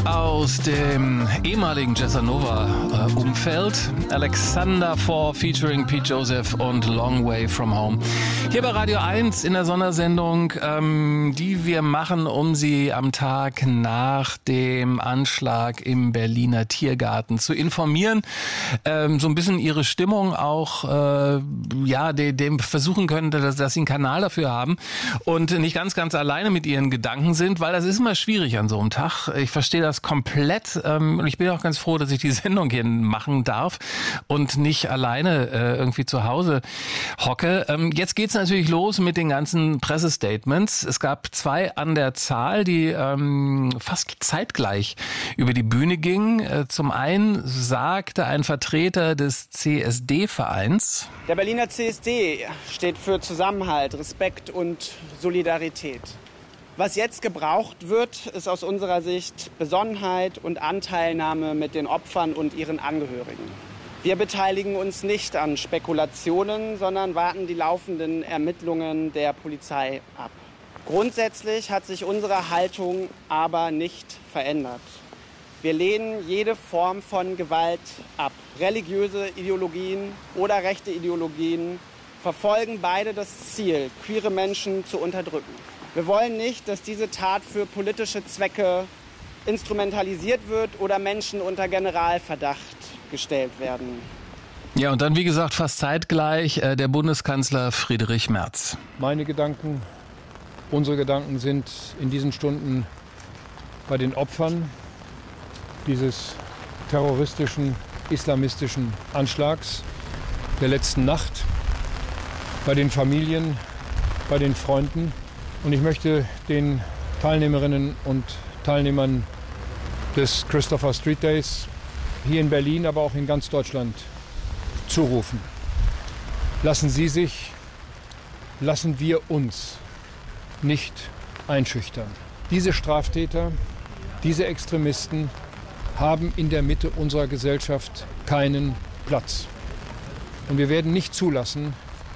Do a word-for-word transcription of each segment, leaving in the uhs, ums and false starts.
aus dem ehemaligen Jazzanova-Umfeld. Alexander Four featuring Pete Joseph und Long Way From Home. Hier bei Radio eins in der Sondersendung, ähm, die wir machen, um Sie am Tag nach dem Anschlag im Berliner Tiergarten zu informieren. Ähm, so ein bisschen Ihre Stimmung auch, äh, ja, dem, dem versuchen können, dass, dass Sie einen Kanal dafür haben und nicht ganz, ganz alleine mit Ihren Gedanken sind, weil das ist immer schwierig an so einem Tag. Ich verstehe das komplett ähm, und ich bin auch ganz froh, dass ich die Sendung hier machen darf und nicht alleine äh, irgendwie zu Hause hocke. Ähm, jetzt geht's natürlich los mit den ganzen Pressestatements. Es gab zwei an der Zahl, die ähm, fast zeitgleich über die Bühne gingen. Äh, zum einen sagte ein Vertreter des C S D-Vereins: Der Berliner C S D steht für Zusammenhalt, Respekt und Solidarität. Was jetzt gebraucht wird, ist aus unserer Sicht Besonnenheit und Anteilnahme mit den Opfern und ihren Angehörigen. Wir beteiligen uns nicht an Spekulationen, sondern warten die laufenden Ermittlungen der Polizei ab. Grundsätzlich hat sich unsere Haltung aber nicht verändert. Wir lehnen jede Form von Gewalt ab. Religiöse Ideologien oder rechte Ideologien verfolgen beide das Ziel, queere Menschen zu unterdrücken. Wir wollen nicht, dass diese Tat für politische Zwecke instrumentalisiert wird oder Menschen unter Generalverdacht gestellt werden. Ja, und dann, wie gesagt, fast zeitgleich äh, der Bundeskanzler Friedrich Merz. Meine Gedanken, unsere Gedanken sind in diesen Stunden bei den Opfern dieses terroristischen, islamistischen Anschlags der letzten Nacht, bei den Familien, bei den Freunden. Und ich möchte den Teilnehmerinnen und Teilnehmern des Christopher Street Days hier in Berlin, aber auch in ganz Deutschland zurufen. Lassen Sie sich, lassen wir uns nicht einschüchtern. Diese Straftäter, diese Extremisten haben in der Mitte unserer Gesellschaft keinen Platz. Und wir werden nicht zulassen,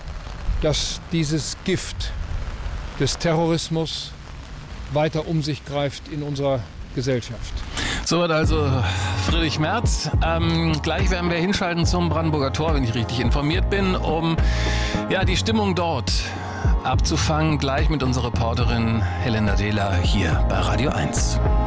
dass dieses Gift des Terrorismus weiter um sich greift in unserer Gesellschaft. Soweit also Friedrich Merz. Ähm, gleich werden wir hinschalten zum Brandenburger Tor, wenn ich richtig informiert bin, um ja, die Stimmung dort abzufangen. Gleich mit unserer Reporterin Helena Dehler hier bei Radio eins.